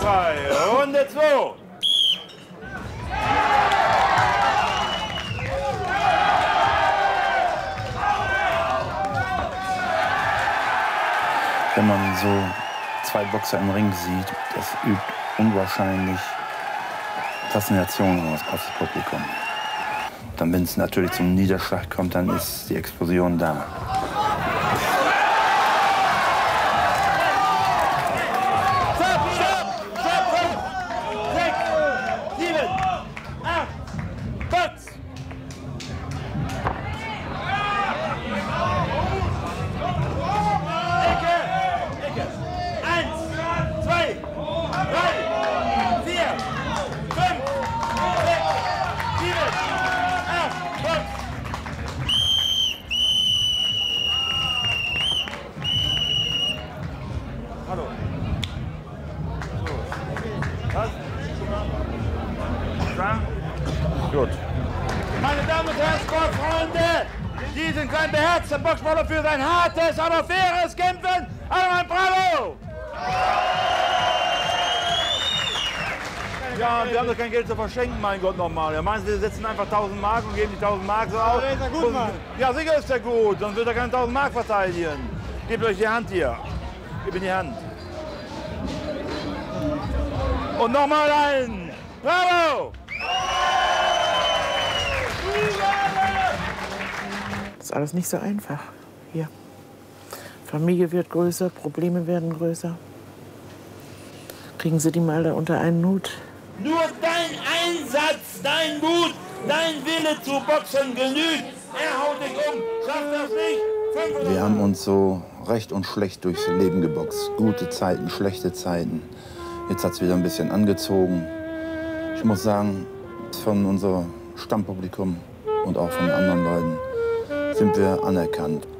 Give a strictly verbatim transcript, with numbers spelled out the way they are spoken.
frei. Runde zwei. Wenn man so zwei Boxer im Ring sieht, das übt unwahrscheinlich Faszination aus auf das Publikum. Dann, wenn es natürlich zum Niederschlag kommt, dann ist die Explosion da. Gut. Meine Damen und Herren, Sportfreunde, diesen kleinen beherzten Boxsportler für sein hartes, aber faires Kämpfen. Einmal bravo! Ja, wir haben doch kein Geld zu verschenken, mein Gott, nochmal. Ja, meinen Sie, wir setzen einfach tausend Mark und geben die tausend Mark so aus? Ja, ist ja gut, Mann. Ja, sicher ist er gut, sonst wird er keine tausend Mark verteidigen. Gebt euch die Hand hier. Gib ihm die Hand. Und nochmal einen. Bravo! Das ist alles nicht so einfach hier. Familie wird größer, Probleme werden größer. Kriegen Sie die mal da unter einen Hut? Nur dein Einsatz, dein Mut, dein Wille zu boxen genügt. Er haut dich um, schafft das nicht. Fünf Wir haben uns so recht und schlecht durchs Leben geboxt. Gute Zeiten, schlechte Zeiten. Jetzt hat es wieder ein bisschen angezogen. Ich muss sagen, von unserem Stammpublikum und auch von den anderen Leuten sind wir anerkannt.